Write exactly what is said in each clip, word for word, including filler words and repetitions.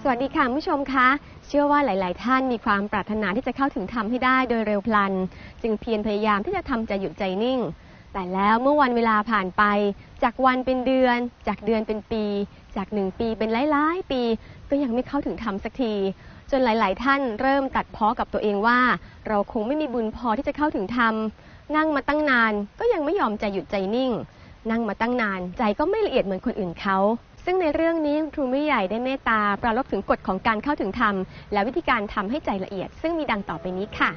วัสดีค่ะผู้ชมคะเชื่อว่าหลายๆท่านมีความปรารถนาที่จะเข้าถึงธรรมให้ได้โดยเร็วพลันจึงเพียรพยายามที่จะทำใจหยุดใจนิ่งแต่แล้วเมื่อวันเวลาผ่านไปจากวันเป็นเดือนจากเดือนเป็นปีจากหนึ่งปีเป็นหลายๆปีก็ยังไม่เข้าถึงธรรมสักทีจนหลายๆท่านเริ่มตัดพ้อกับตัวเองว่าเราคงไม่มีบุญพอที่จะเข้าถึงธรรมนั่งมาตั้งนานก็ยังไม่ยอมใจหยุดใจนิ่งนั่งมาตั้งนานใจก็ไม่ละเอียดเหมือนคนอื่นเขาซึ่งในเรื่องนี้ครูไม่ใหญ่ได้เมตตาปรารภถึงกฎของการเข้าถึงธรรมและวิธีการทำให้ใจละเอียดซึ่งมีดังต่อไปนี้ค่ะ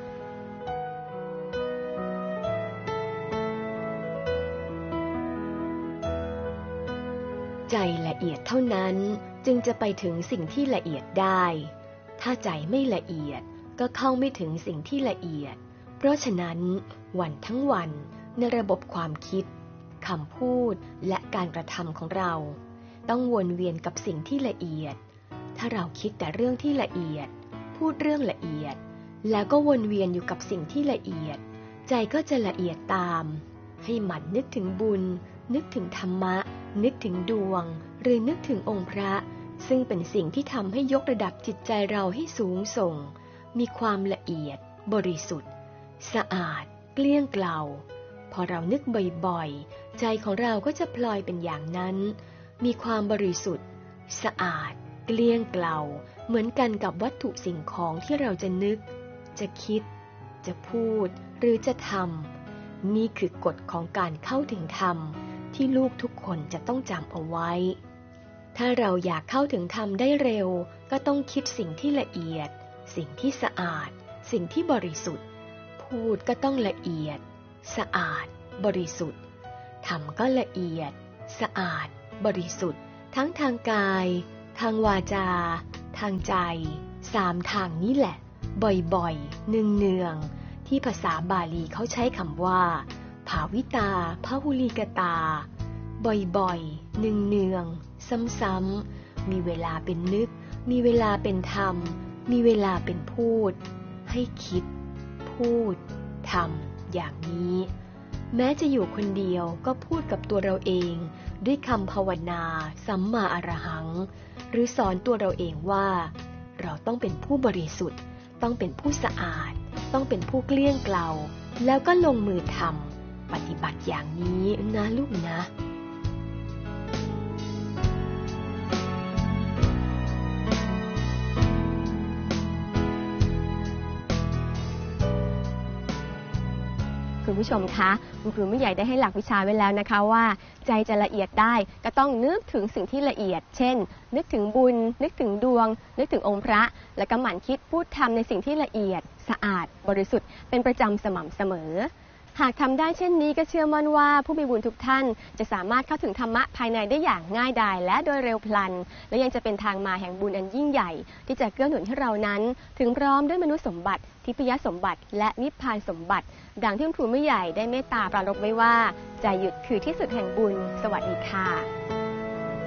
ใจละเอียดเท่านั้นจึงจะไปถึงสิ่งที่ละเอียดได้ถ้าใจไม่ละเอียดก็เข้าไม่ถึงสิ่งที่ละเอียดเพราะฉะนั้นวันทั้งวันในระบบความคิดคำพูดและการกระทำของเราต้องวนเวียนกับสิ่งที่ละเอียดถ้าเราคิดแต่เรื่องที่ละเอียดพูดเรื่องละเอียดแล้วก็วนเวียนอยู่กับสิ่งที่ละเอียดใจก็จะละเอียดตามให้หมั่นนึกถึงบุญนึกถึงธรรมะนึกถึงดวงหรือนึกถึงองค์พระซึ่งเป็นสิ่งที่ทำให้ยกระดับจิตใจเราให้สูงส่งมีความละเอียดบริสุทธิ์สะอาดเกลี้ยงเกลาพอเรานึกบ่อยๆใจของเราก็จะพลอยเป็นอย่างนั้นมีความบริสุทธิ์สะอาดเกลี้ยงเกลาเหมือนกันกับวัตถุสิ่งของที่เราจะนึกจะคิดจะพูดหรือจะทำนี่คือกฎของการเข้าถึงธรรมที่ลูกทุกคนจะต้องจำเอาไว้ถ้าเราอยากเข้าถึงธรรมได้เร็วก็ต้องคิดสิ่งที่ละเอียดสิ่งที่สะอาดสิ่งที่บริสุทธิ์พูดก็ต้องละเอียดสะอาดบริสุทธิ์ทำก็ละเอียดสะอาดบริสุทธิ์ทั้งทางกายทางวาจาทางใจสามทางนี้แหละบ่อยๆเนืองๆที่ภาษาบาลีเขาใช้คำว่าภาวิตาพหุลีกตาบ่อยๆเนืองๆซ้ำๆมีเวลาเป็นนึกมีเวลาเป็นธรรมมีเวลาเป็นพูดให้คิดพูดทำอย่างนี้แม้จะอยู่คนเดียวก็พูดกับตัวเราเองด้วยคำภาวนาสัมมาอรหังหรือสอนตัวเราเองว่าเราต้องเป็นผู้บริสุทธิ์ต้องเป็นผู้สะอาดต้องเป็นผู้เกลี้ยงเกลาแล้วก็ลงมือทำปฏิบัติอย่างนี้นะลูกนะคุณผู้ชมคะคุณครูไม่ใหญ่ได้ให้หลักวิชาไว้แล้วนะคะว่าใจจะละเอียดได้ก็ต้องนึกถึงสิ่งที่ละเอียดเช่นนึกถึงบุญนึกถึงดวงนึกถึงองค์พระและก็หมั่นคิดพูดทำในสิ่งที่ละเอียดสะอาดบริสุทธิ์เป็นประจำสม่ำเสมอหากทำได้เช่นนี้ก็เชื่อมั่นว่าผู้มีบุญทุกท่านจะสามารถเข้าถึงธรรมะภายในได้อย่างง่ายดายและโดยเร็วพลันและยังจะเป็นทางมาแห่งบุญอันยิ่งใหญ่ที่จะเกื้อหนุนให้เรานั้นถึงพร้อมด้วยมนุษย์สมบัติทิพยสมบัติและนิพพานสมบัติดังที่ครูไม่ใหญ่ได้เมตตาปรารภไว้ว่าใจหยุดคือที่สุดแห่งบุญสวัสดีค่ะ